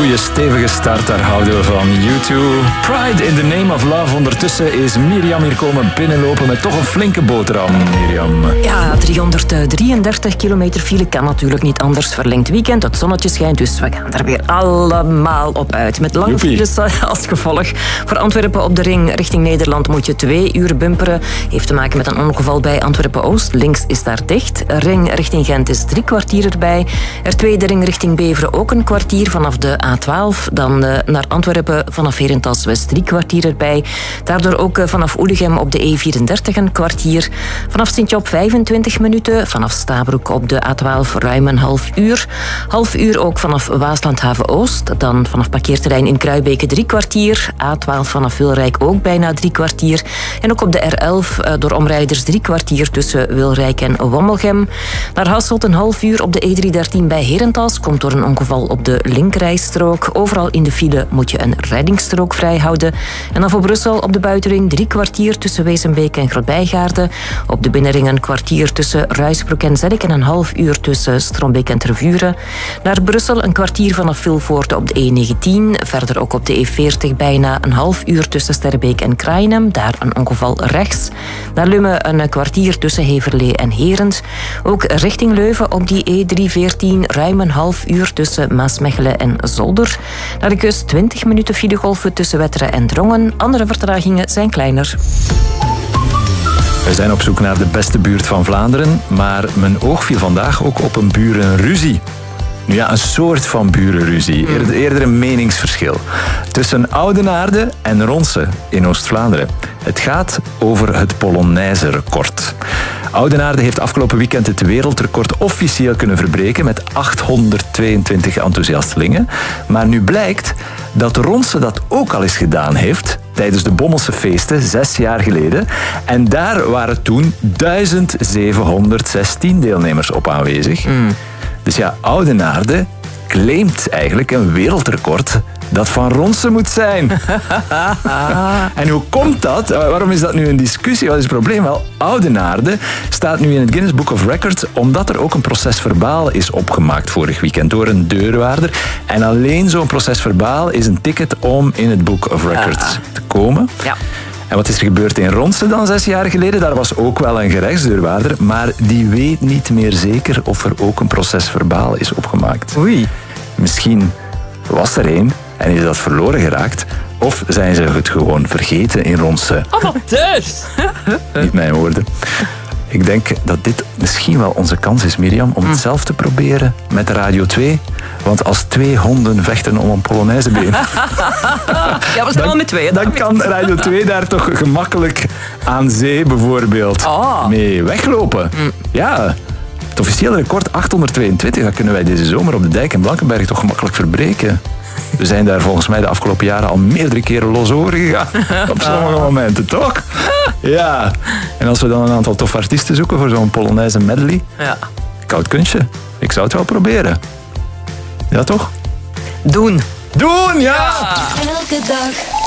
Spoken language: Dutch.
Goeie stevige start, daar houden we van. U2, Pride in the Name of Love. Ondertussen is Mirjam hier komen binnenlopen met toch een flinke boterham, Mirjam. Ja, 333 kilometer file kan natuurlijk niet anders. Verlengd weekend, het zonnetje schijnt, dus we gaan er weer allemaal op uit. Met lange files als gevolg. Voor Antwerpen op de ring richting Nederland moet je 2 uur bumperen. Heeft te maken met een ongeval bij Antwerpen-Oost. Links is daar dicht. Ring richting Gent is 3 kwartier erbij. R2 de ring richting Beveren ook een kwartier vanaf de A12. Dan naar Antwerpen vanaf Herentals-West 3 kwartier erbij. Daardoor ook vanaf Oelegem op de E34 een kwartier. Vanaf Sint-Job 25 minuten. Vanaf Stabroek op de A12 ruim een half uur. Half uur ook vanaf Waasland-Haven-Oost. Dan vanaf parkeerterrein in Kruibeke 3 kwartier. A12 vanaf Wilrijk ook bijna 3 kwartier. En ook op de R11 door omrijders 3 kwartier tussen Wilrijk en Wommelgem. Naar Hasselt een half uur op de E313 bij Herentals. Komt door een ongeval op de linkerrijstrook. Overal in de file moet je een reddingsstrook vrijhouden. En dan voor Brussel op de buitenring 3 kwartier tussen Wezenbeek en Grootbijgaarden. Op de binnenring een kwartier tussen Ruisbroek en Zedek en een half uur tussen Strombeek en Tervuren. Naar Brussel een kwartier vanaf Vilvoorde op de E19. Verder ook op de E40 bijna een half uur tussen Sterrebeek en Kraaienhem. Daar een ongeval rechts. Naar Lummen een kwartier tussen Heverlee en Herent. Ook richting Leuven op die E314 ruim een half uur tussen Maasmechelen en Zolder. Naar de kust 20 minuten filegolven tussen Wetteren en Drongen. Andere vertragingen zijn kleiner. We zijn op zoek naar de beste buurt van Vlaanderen, maar mijn oog viel vandaag ook op een burenruzie. Nu ja, een soort van burenruzie. Eerder een meningsverschil. Tussen Oudenaarde en Ronse in Oost-Vlaanderen. Het gaat over het Polonaise-record. Oudenaarde heeft afgelopen weekend het wereldrecord officieel kunnen verbreken met 822 enthousiastelingen. Maar nu blijkt dat Ronse dat ook al eens gedaan heeft tijdens de Bommelse feesten 6 jaar geleden. En daar waren toen 1716 deelnemers op aanwezig. Dus ja, Oudenaarde claimt eigenlijk een wereldrecord dat van Ronse moet zijn. En hoe komt dat? Waarom is dat nu een discussie? Wat is het probleem? Wel, Oudenaarde staat nu in het Guinness Book of Records omdat er ook een proces-verbaal is opgemaakt vorig weekend door een deurwaarder. En alleen zo'n proces-verbaal is een ticket om in het Book of Records te komen. Ja. En wat is er gebeurd in Ronse dan 6 jaar geleden? Daar was ook wel een gerechtsdeurwaarder, maar die weet niet meer zeker of er ook een proces-verbaal is opgemaakt. Oei. Misschien was er één en is dat verloren geraakt. Of zijn ze het gewoon vergeten in Ronse? Amateurs! Niet mijn woorden. Ik denk dat dit misschien wel onze kans is, Mirjam, om het zelf te proberen met Radio 2. Want als 2 honden vechten om een Polonaisebeen... Ja, we zijn al met 2. Dan kan Radio 2 daar toch gemakkelijk aan zee bijvoorbeeld mee weglopen. Ja, het officiële record 822, dat kunnen wij deze zomer op de dijk in Blankenberg toch gemakkelijk verbreken. We zijn daar volgens mij de afgelopen jaren al meerdere keren los over gegaan. Op sommige momenten, toch? Ja. En als we dan een aantal toffe artiesten zoeken voor zo'n Polonaise medley. Ja. Koud kunstje. Ik zou het wel proberen. Ja, toch? Doen, ja! Elke dag